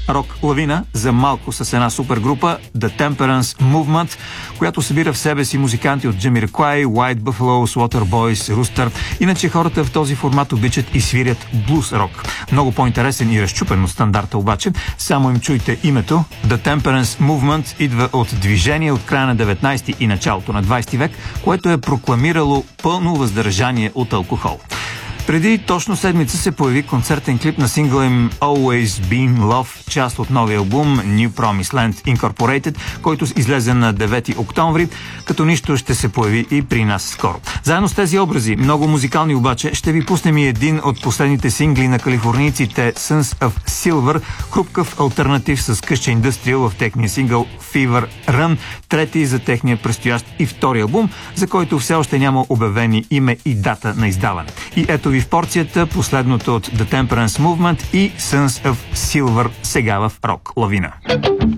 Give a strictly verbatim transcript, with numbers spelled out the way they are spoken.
Рок лавина за малко с една супергрупа The Temperance Movement, която събира в себе си музиканти от Jamiroquai, White Buffalo, Waterboys, Rooster. Иначе хората в този формат обичат и свирят блуз рок. Много по-интересен и разчупен от стандарта обаче. Само им чуйте името. The Temperance Movement идва от движение от края на деветнайсети и началото на двайсети век, което е прокламирало пълно въздържание от алкохол. Преди точно седмица се появи концертен клип на сингъла им Always Been Love, част от новия албум New Promised Land Incorporated, който излезе на девети октомври, като нищо ще се появи и при нас скоро. Заедно с тези образи, много музикални обаче, ще ви пуснем и един от последните сингли на калифорнийците Sons of Silver, хрупкав алтернатив с къща индустриал в техния сингъл Fever Run, трети за техния предстоящ и втори албум, за който все още няма обявени име и дата на издаване. И ето ви в порцията последното от The Temperance Movement и Sons of Silver сега в Рок лавина.